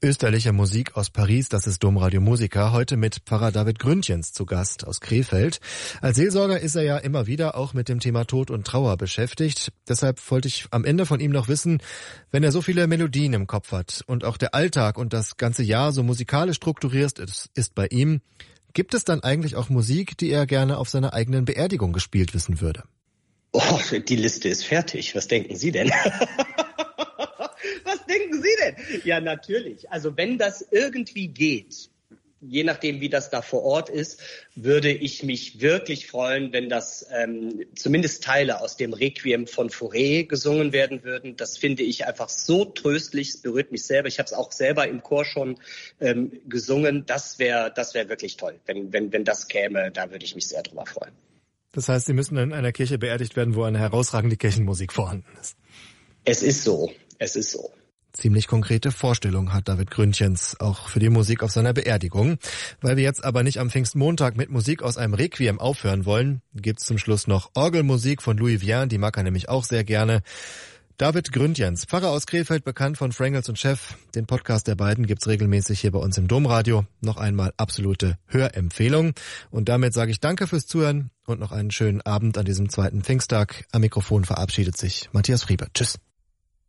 Österliche Musik aus Paris, das ist Domradio Musica, heute mit Pfarrer David Gründgens zu Gast aus Krefeld. Als Seelsorger ist er ja immer wieder auch mit dem Thema Tod und Trauer beschäftigt. Deshalb wollte ich am Ende von ihm noch wissen, wenn er so viele Melodien im Kopf hat und auch der Alltag und das ganze Jahr so musikalisch strukturiert ist bei ihm, gibt es dann eigentlich auch Musik, die er gerne auf seiner eigenen Beerdigung gespielt wissen würde? Oh, die Liste ist fertig. Was denken Sie denn? Was denken Sie denn? Ja, natürlich. Also wenn das irgendwie geht, je nachdem, wie das da vor Ort ist, würde ich mich wirklich freuen, wenn das zumindest Teile aus dem Requiem von Fauré gesungen werden würden. Das finde ich einfach so tröstlich. Es berührt mich selber. Ich habe es auch selber im Chor schon gesungen. Das wäre wirklich toll. Wenn das käme, da würde ich mich sehr drüber freuen. Das heißt, Sie müssen in einer Kirche beerdigt werden, wo eine herausragende Kirchenmusik vorhanden ist. Es ist so. Es ist so. Ziemlich konkrete Vorstellung hat David Gründgens auch für die Musik auf seiner Beerdigung. Weil wir jetzt aber nicht am Pfingstmontag mit Musik aus einem Requiem aufhören wollen, gibt's zum Schluss noch Orgelmusik von Louis Vierne, die mag er nämlich auch sehr gerne. David Gründgens, Pfarrer aus Krefeld, bekannt von Frangels und Chef. Den Podcast der beiden gibt's regelmäßig hier bei uns im Domradio. Noch einmal absolute Hörempfehlung. Und damit sage ich danke fürs Zuhören und noch einen schönen Abend an diesem zweiten Pfingsttag. Am Mikrofon verabschiedet sich Matthias Friebe. Tschüss.